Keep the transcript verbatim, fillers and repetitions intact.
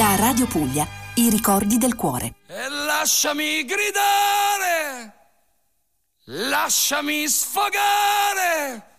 Da Radio Puglia, i ricordi del cuore. E lasciami gridare, lasciami sfogare